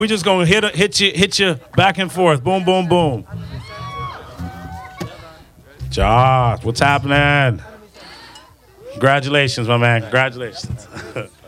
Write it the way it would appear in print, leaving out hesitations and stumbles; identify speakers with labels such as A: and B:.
A: We just gonna hit you back and forth. Boom, boom, boom. Josh, what's happening? Congratulations, my man. Congratulations.